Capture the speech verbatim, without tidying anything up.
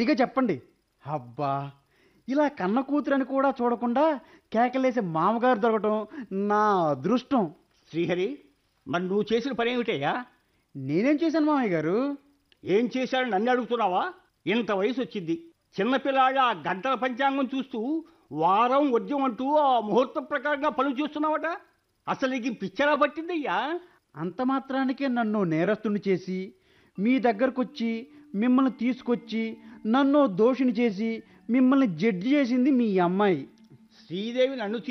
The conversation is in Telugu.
గట్టిగా చెప్పండి. అబ్బా! ఇలా కన్న కూతురని కూడా చూడకుండా కేకలేసే మామగారు దొరకటం నా అదృష్టం. శ్రీహరి, మరి నువ్వు చేసిన పని ఏమిటయ్యా? నేనేం చేశాను మామయ్య గారు? ఏం చేశాడు నన్ను అడుగుతున్నావా? ఇంత వయసు వచ్చింది, చిన్నపిల్లాడు ఆ గంటల పంచాంగం చూస్తూ వారం వద్యం అంటూ ఆ ముహూర్తం ప్రకారంగా పనులు చేస్తున్నావట. అసలు నీకు పిచ్చరా పట్టిందయ్యా? అంత మాత్రానికే నన్ను నేరస్తుని చేసి మీ దగ్గరకొచ్చి మిమ్మల్ని తీసుకొచ్చి నన్ను దోషిని చేసి మిమ్మల్ని జడ్జి చేసింది మీ అమ్మాయి. శ్రీదేవి నన్ను